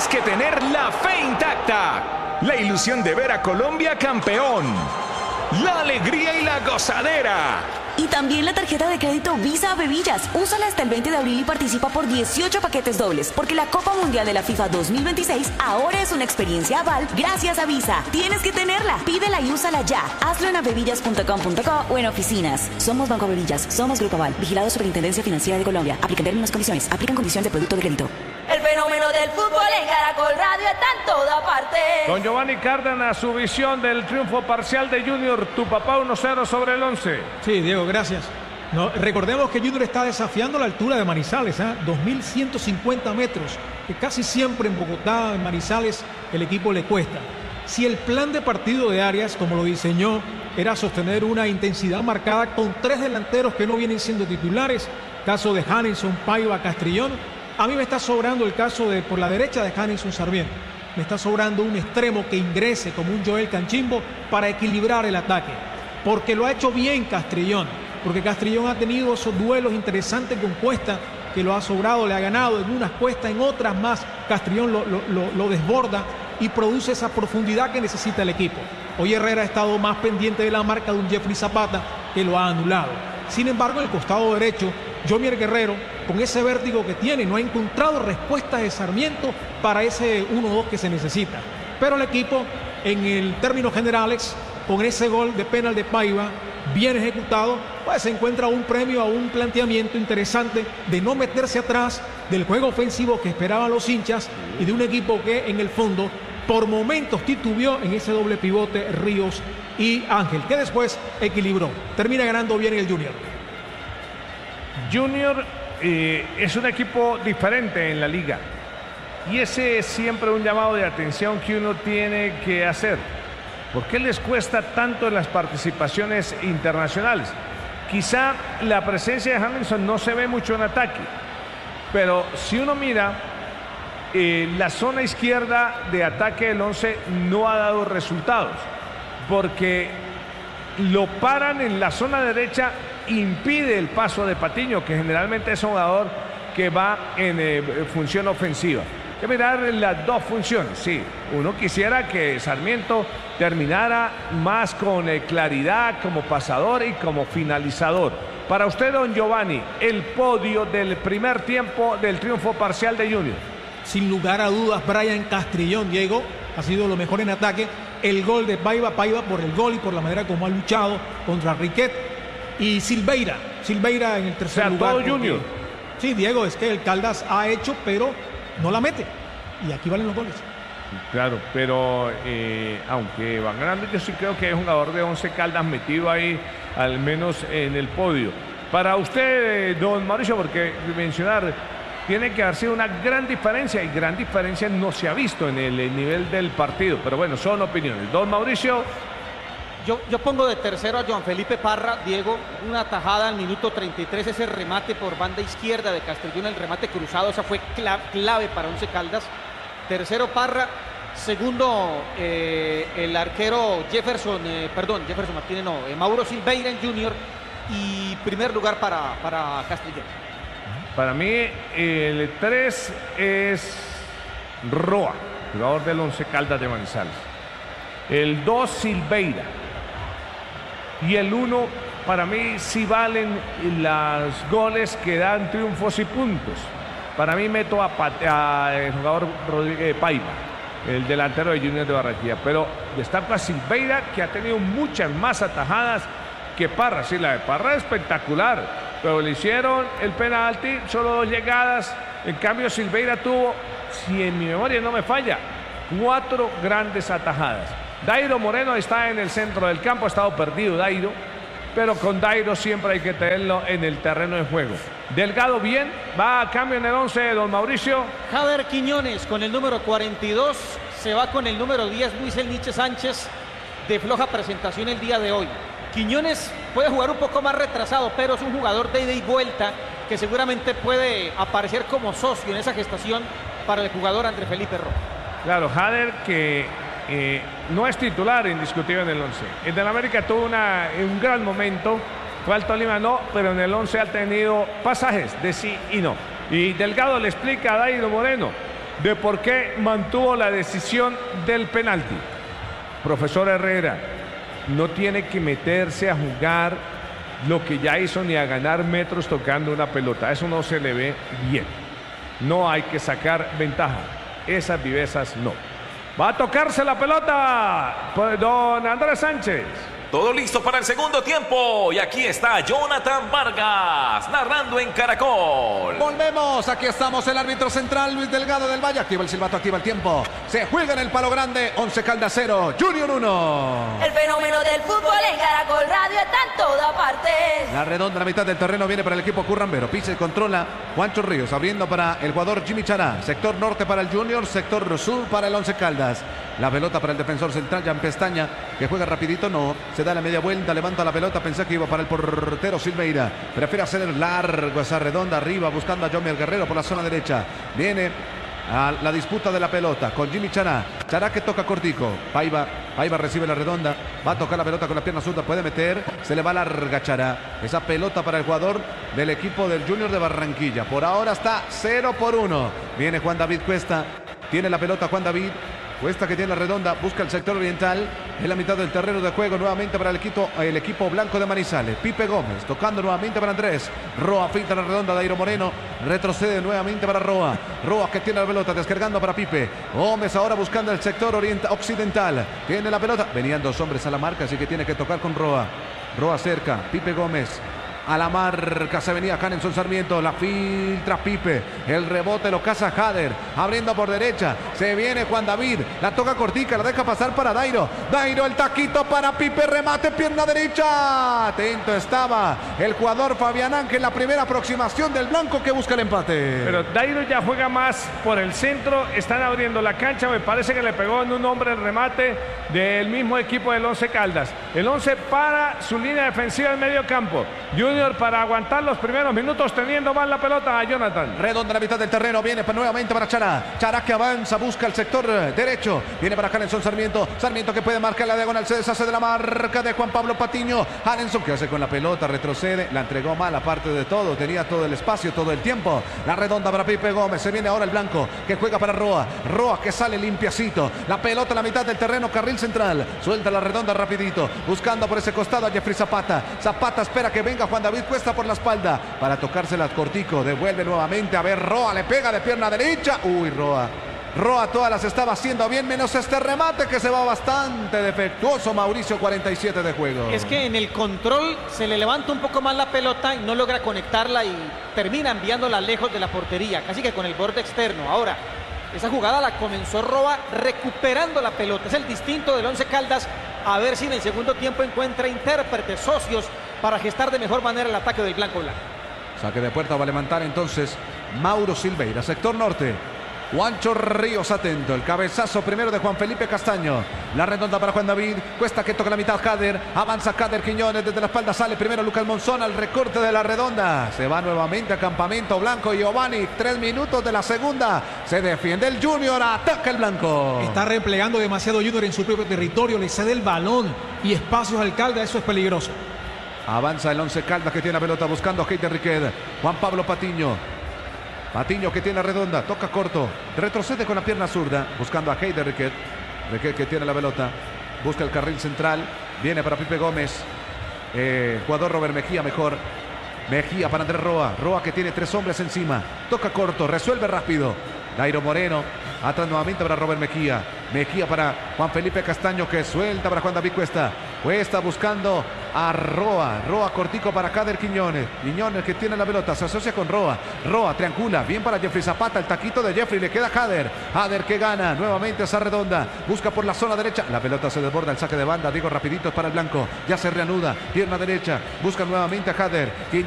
tienes que tener la fe intacta, la ilusión de ver a Colombia campeón, la alegría y la gozadera. Y también la tarjeta de crédito Visa Bebillas. Úsala hasta el 20 de abril y participa por 18 paquetes dobles. Porque la Copa Mundial de la FIFA 2026 ahora es una experiencia aval gracias a Visa. Tienes que tenerla. Pídela y úsala ya. Hazlo en avevillas.com.co o en oficinas. Somos Banco Avevillas. Somos Grupo Aval. Vigilado Superintendencia Financiera de Colombia. Aplican términos y condiciones. Aplican condiciones de producto de crédito. El fenómeno del fútbol en Caracol Radio está en toda parte. Don Giovanni Cárdenas, su visión del triunfo parcial de Junior. Tu papá 1-0 sobre el 11. Sí, Diego, gracias. No, recordemos que Junior está desafiando la altura de Manizales, 2.150 metros, que casi siempre en Bogotá, en Manizales, el equipo le cuesta. Si el plan de partido de Arias, como lo diseñó, era sostener una intensidad marcada con 3 delanteros que no vienen siendo titulares, caso de Hanelson, Paiva, Castrillón, a mí me está sobrando el caso de por la derecha de Hanelson Sarmiento. Me está sobrando un extremo que ingrese como un Joel Canchimbo para equilibrar el ataque. Porque lo ha hecho bien Castrillón. Porque Castrillón ha tenido esos duelos interesantes con Cuesta, que lo ha sobrado, le ha ganado en unas Cuesta, en otras más. Castrillón lo desborda y produce esa profundidad que necesita el equipo. Hoy Herrera ha estado más pendiente de la marca de un Jeffrey Zapata, que lo ha anulado. Sin embargo, en el costado derecho, Jomier Guerrero, con ese vértigo que tiene, no ha encontrado respuestas de Sarmiento para ese 1-2 que se necesita. Pero el equipo, en el términos generales, con ese gol de penal de Paiva, bien ejecutado, pues se encuentra un premio a un planteamiento interesante de no meterse atrás del juego ofensivo que esperaban los hinchas y de un equipo que en el fondo por momentos titubeó en ese doble pivote Ríos y Ángel, que después equilibró. Termina ganando bien el Junior. Junior es un equipo diferente en la liga y ese es siempre un llamado de atención que uno tiene que hacer. ¿Por qué les cuesta tanto en las participaciones internacionales? Quizá la presencia de Hanelson no se ve mucho en ataque, pero si uno mira, la zona izquierda de ataque del 11 no ha dado resultados, porque lo paran en la zona derecha, impide el paso de Patiño, que generalmente es un jugador que va en función ofensiva. Hay que mirar las dos funciones, sí. Uno quisiera que Sarmiento terminara más con claridad como pasador y como finalizador. Para usted, don Giovanni, el podio del primer tiempo del triunfo parcial de Junior. Sin lugar a dudas, Brian Castrillón, Diego, ha sido lo mejor en ataque. El gol de Paiva por el gol y por la manera como ha luchado contra Riquet. Y Silveira en el tercer lugar. Todo Junior. Sí, Diego, es que el Caldas ha hecho, pero no la mete. Y aquí valen los goles. Claro, pero aunque van ganando, yo sí creo que hay un jugador de 11 Caldas metido ahí, al menos en el podio. Para usted, don Mauricio, porque mencionar, tiene que haber sido una gran diferencia, y gran diferencia no se ha visto en el nivel del partido. Pero bueno, son opiniones. Don Mauricio. Yo pongo de tercero a Joan Felipe Parra, Diego, una tajada al minuto 33, ese remate por banda izquierda de Castrillón, el remate cruzado, esa fue clave para Once Caldas. Tercero Parra, segundo el arquero Jefferson Martínez, Mauro Silveira en Junior, y primer lugar para Castrillón. Para mí el 3 es Roa, jugador del Once Caldas de Manizales. El 2 Silveira. Y el 1, para mí, sí valen los goles que dan triunfos y puntos. Para mí meto a el jugador Paiva, el delantero de Junior de Barranquilla. Pero destaco a Silveira, que ha tenido muchas más atajadas que Parra. Sí, la de Parra es espectacular, pero le hicieron el penalti, solo 2 llegadas. En cambio, Silveira tuvo, si en mi memoria no me falla, 4 grandes atajadas. Dairo Moreno está en el centro del campo, ha estado perdido Dairo, pero con Dairo siempre hay que tenerlo en el terreno de juego. Delgado bien, va a cambio en el 11, don Mauricio. Jader Quiñones con el número 42, se va con el número 10, Luis El Niche Sánchez, de floja presentación el día de hoy. Quiñones puede jugar un poco más retrasado, pero es un jugador de ida y vuelta que seguramente puede aparecer como socio en esa gestación para el jugador André Felipe Rojas. Claro, Jader que no es titular indiscutible en el 11. En el América tuvo un gran momento, fue al Tolima no, pero en el 11 ha tenido pasajes de sí y no. Y Delgado le explica a Dairo Moreno de por qué mantuvo la decisión del penalti. Profesor Herrera, no tiene que meterse a jugar lo que ya hizo ni a ganar metros tocando una pelota. Eso no se le ve bien. No hay que sacar ventaja. Esas vivezas no. Va a tocarse la pelota, don Andrés Sánchez. Todo listo para el segundo tiempo. Y aquí está Jonathan Vargas narrando en Caracol. Volvemos. Aquí estamos. El árbitro central, Luis Delgado del Valle. Activa el silbato, activa el tiempo. Se juega en el Palo Grande. 11 Caldas 0, Junior 1. El fenómeno del fútbol en Caracol Radio está en toda parte. La redonda, la mitad del terreno viene para el equipo currambero. Pisa y controla Juancho Ríos. Abriendo para el jugador Jimmy Chará. Sector norte para el Junior. Sector sur para el 11 Caldas. La pelota para el defensor central, Jan Pestaña, que juega rapidito, no, se da la media vuelta, levanta la pelota, pensé que iba para el portero Silveira, prefiere hacer largo esa redonda arriba, buscando a Jomier Guerrero por la zona derecha, viene a la disputa de la pelota con Jimmy Chará, Chará que toca cortico, Paiva recibe la redonda, va a tocar la pelota con la pierna zurda, puede meter, se le va larga Chará, esa pelota para el jugador del equipo del Junior de Barranquilla, por ahora está 0-1, viene Juan David Cuesta, tiene la pelota Juan David, Cuesta que tiene la redonda, busca el sector oriental, en la mitad del terreno de juego nuevamente para el equipo blanco de Manizales. Pipe Gómez tocando nuevamente para Andrés. Roa finta la redonda, Dairo Moreno retrocede nuevamente para Roa. Roa que tiene la pelota, descargando para Pipe. Gómez ahora buscando el sector occidental. Tiene la pelota, venían dos hombres a la marca, así que tiene que tocar con Roa. Roa cerca, Pipe Gómez. A la marca se venía Hanenson Sarmiento, la filtra Pipe, el rebote lo caza Jader, abriendo por derecha, se viene Juan David, la toca cortica, la deja pasar para Dairo, Dairo el taquito para Pipe, remate, pierna derecha, atento estaba el jugador Fabián Ángel, la primera aproximación del blanco que busca el empate. Pero Dairo ya juega más por el centro, están abriendo la cancha, me parece que le pegó en un hombre el remate del mismo equipo del 11 Caldas, el 11 para su línea defensiva en medio campo, Junior para aguantar los primeros minutos teniendo mal la pelota a Jonathan. Redonda la mitad del terreno, viene nuevamente para Chará. Chará que avanza, busca el sector derecho. Viene para Hanenson Sarmiento. Sarmiento que puede marcar la diagonal, se deshace de la marca de Juan Pablo Patiño. Hanenson que hace con la pelota, retrocede, la entregó mal aparte de todo. Tenía todo el espacio, todo el tiempo. La redonda para Pipe Gómez. Se viene ahora el blanco que juega para Roa. Roa que sale limpiacito. La pelota en la mitad del terreno, carril central. Suelta la redonda rapidito. Buscando por ese costado a Jeffrey Zapata. Zapata espera que venga Juan David Cuesta por la espalda para tocársela cortico, devuelve nuevamente, a ver, Roa le pega de pierna derecha, uy, Roa todas las estaba haciendo bien, menos este remate que se va bastante defectuoso, Mauricio, 47 de juego. Es que en el control se le levanta un poco más la pelota y no logra conectarla y termina enviándola lejos de la portería, casi que con el borde externo. Ahora, esa jugada la comenzó Roa recuperando la pelota, es el distinto del 11 Caldas, a ver si en el segundo tiempo encuentra intérpretes, socios, para gestar de mejor manera el ataque del blanco. Saque de puerta va a levantar entonces Mauro Silveira, sector norte. Juancho Ríos atento, el cabezazo primero de Juan Felipe Castaño, la redonda para Juan David, Cuesta que toca la mitad Jader, avanza Jader Quiñones, desde la espalda sale primero Lucas Monzón al recorte de la redonda, se va nuevamente a campamento blanco Giovanni, 3 minutos de la segunda, se defiende el Junior, ataca el blanco. Está replegando demasiado Junior en su propio territorio, le cede el balón y espacios al Caldas, eso es peligroso. Avanza el 11 Caldas que tiene la pelota buscando a Heiter Riquet, Juan Pablo Patiño que tiene la redonda, toca corto, retrocede con la pierna zurda, buscando a Heiter Riquet que tiene la pelota, busca el carril central, viene para Pipe Gómez, jugador Robert Mejía mejor, Mejía para Andrés Roa que tiene 3 hombres encima, toca corto, resuelve rápido, Dairo Moreno, atrás nuevamente para Robert Mejía para Juan Felipe Castaño que suelta para Juan David Cuesta buscando a Roa cortico para Jader Quiñones que tiene la pelota, se asocia con Roa triangula, bien para Jeffrey Zapata, el taquito de Jeffrey, le queda Jader que gana, nuevamente esa redonda, busca por la zona derecha, la pelota se desborda, el saque de banda, Diego rapidito para el blanco, ya se reanuda, pierna derecha, busca nuevamente a Jader,